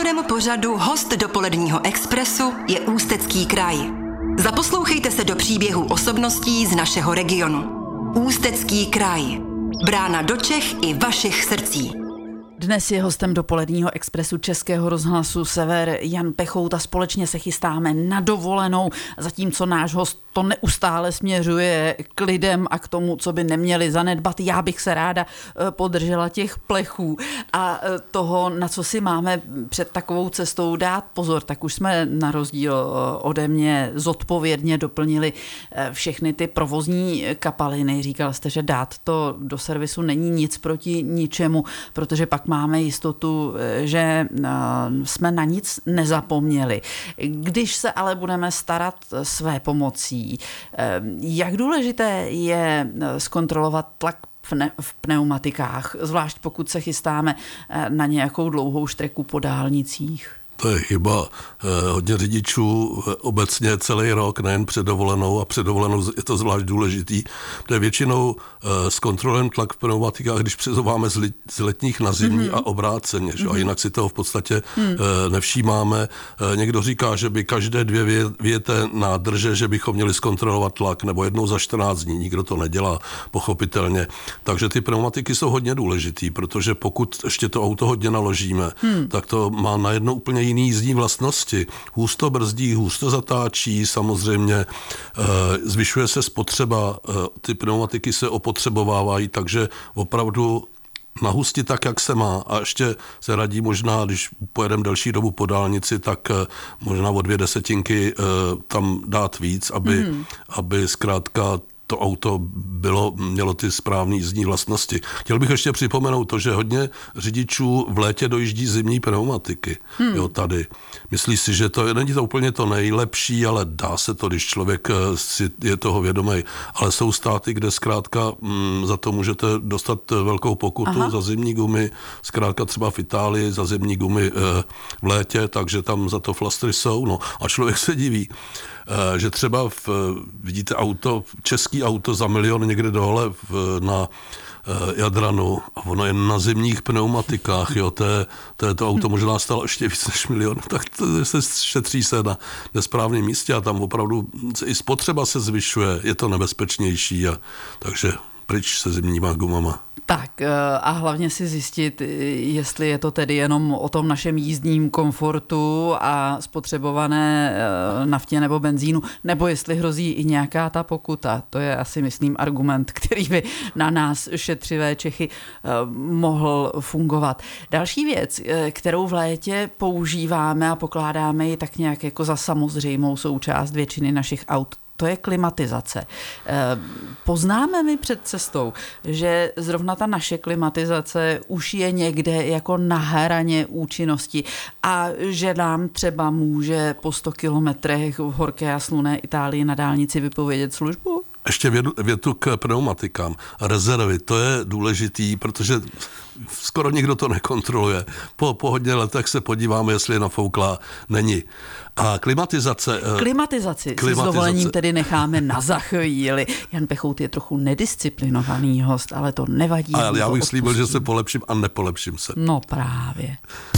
Sponzorem pořadu Host dopoledního expresu je Ústecký kraj. Zaposlouchejte se do příběhů osobností z našeho regionu. Ústecký kraj. Brána do Čech i vašich srdcí. Dnes je hostem dopoledního expresu Českého rozhlasu Sever Jan Pechout a společně se chystáme na dovolenou, zatímco náš host to neustále směřuje k lidem a k tomu, co by neměli zanedbat. Já bych se ráda podržela těch plechů a toho, na co si máme před takovou cestou dát pozor. Tak už jsme na rozdíl ode mě zodpovědně doplnili všechny ty provozní kapaliny. Říkal jste, že dát to do servisu není nic proti ničemu, protože pak máme jistotu, že jsme na nic nezapomněli. Když se ale budeme starat své pomocí, jak důležité je zkontrolovat tlak v pneumatikách, zvlášť pokud se chystáme na nějakou dlouhou štreku po dálnicích? To je chyba hodně řidičů obecně celý rok, nejen před dovolenou, a před dovolenou je to zvlášť důležitý, protože většinou s kontrolem tlak v pneumatikách, když přesouváme z letních na zimní a obráceně, že? A jinak si toho v podstatě nevšímáme. Někdo říká, že by každé 2 věté nádrže, že bychom měli zkontrolovat tlak, nebo jednou za 14 dní, nikdo to nedělá, pochopitelně. Takže ty pneumatiky jsou hodně důležitý, protože pokud ještě to auto hodně naložíme, tak to má najednou úplně jiný jízdní vlastnosti. Hůř to brzdí, hůř to zatáčí, samozřejmě zvyšuje se spotřeba, ty pneumatiky se opotřebovávají, takže opravdu nahustit tak, jak se má. A ještě se radí možná, když pojedeme delší dobu po dálnici, tak možná o 2 desetinky tam dát víc, aby zkrátka to auto mělo ty správné jízdní vlastnosti. Chtěl bych ještě připomenout to, že hodně řidičů v létě dojíždí zimní pneumatiky. Jo, tady. Myslí si, že to není to úplně to nejlepší, ale dá se to, když člověk si je toho vědomý. Ale jsou státy, kde zkrátka za to můžete dostat velkou pokutu za zimní gumy. Zkrátka třeba v Itálii za zimní gumy v létě, takže tam za to flastry jsou. No. A člověk se diví, že třeba vidíte český auto za 1 milion někde dole na Jadranu a ono je na zimních pneumatikách, jo, to auto možná stalo ještě víc než 1 milion, tak to se šetří se na nesprávném místě a tam opravdu i spotřeba se zvyšuje, je to nebezpečnější takže pryč se zimníma gumama. Tak a hlavně si zjistit, jestli je to tedy jenom o tom našem jízdním komfortu a spotřebované naftě nebo benzínu, nebo jestli hrozí i nějaká ta pokuta. To je asi, myslím, argument, který by na nás šetřivé Čechy mohl fungovat. Další věc, kterou v létě používáme a pokládáme ji tak nějak jako za samozřejmou součást většiny našich aut, to je klimatizace. Poznáme my před cestou, že zrovna ta naše klimatizace už je někde jako na hraně účinnosti a že nám třeba může po 100 kilometrech v horké a slunné Itálii na dálnici vypovědět službu? Ještě větu k pneumatikám. Rezervy, to je důležitý, protože skoro nikdo to nekontroluje. Po hodně letech se podíváme, jestli je nafouklá, není. A klimatizaci s dovolením tedy necháme na chvíli. Jan Pechout je trochu nedisciplinovaný host, ale to nevadí. Ale já bych slíbil, že se polepším a nepolepším se. No právě.